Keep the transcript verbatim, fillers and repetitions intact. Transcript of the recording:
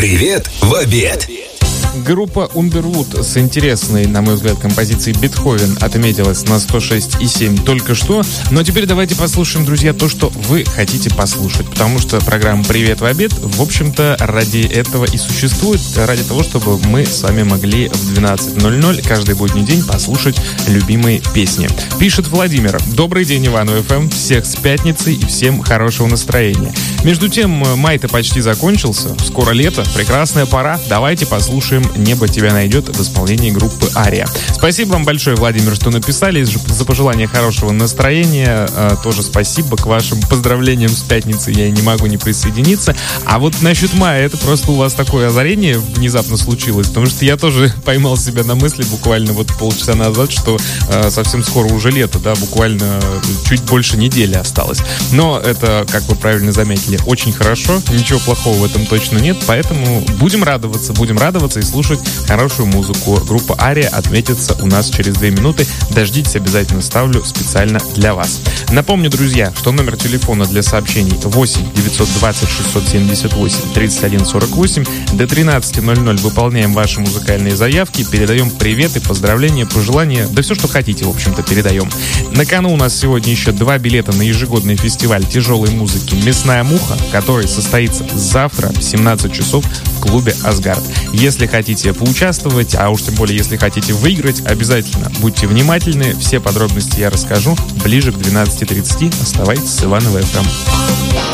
Привет в обед. Группа Underwood с интересной, на мой взгляд, композицией «Бетховен» отметилась на сто шесть и семь только что. Но теперь давайте послушаем, друзья, то, что вы хотите послушать. Потому что программа «Привет в обед», в общем-то, ради этого и существует. Ради того, чтобы мы с вами могли в двенадцать ноль ноль каждый будний день послушать любимые песни. Пишет Владимир: «Добрый день, Ивану эф эм. Всех с пятницей и всем хорошего настроения. Между тем, май-то почти закончился. Скоро лето. Прекрасная пора. Давайте послушаем «Небо тебя найдет» в исполнении группы «Ария». Спасибо вам большое, Владимир, что написали. За пожелание хорошего настроения тоже спасибо. К вашим поздравлениям с пятницей я не могу не присоединиться. А вот насчет мая, это просто у вас такое озарение внезапно случилось, потому что я тоже поймал себя на мысли буквально вот полчаса назад, что э, совсем скоро уже лето, да, буквально чуть больше недели осталось. Но это, как вы правильно заметили, очень хорошо, ничего плохого в этом точно нет, поэтому будем радоваться, будем радоваться и слушать хорошую музыку. Группа «Ария» отметится у нас через две минуты. Дождитесь, обязательно ставлю специально для вас. Напомню, друзья, что номер телефона для сообщений восемь девятьсот двадцать шестьсот семьдесят восемь тридцать один сорок восемь. До тринадцати ноль ноль выполняем ваши музыкальные заявки, передаем приветы, поздравления, пожелания, да все, что хотите, в общем-то, передаем. На кону у нас сегодня еще два билета на ежегодный фестиваль тяжелой музыки «Мясная муха», который состоится завтра в семнадцать часов в клубе «Асгард». Если хотите поучаствовать, а уж тем более, если хотите выиграть, обязательно будьте внимательны. Все подробности я расскажу ближе к двенадцати тридцати. Оставайтесь с Ивановой эф эм.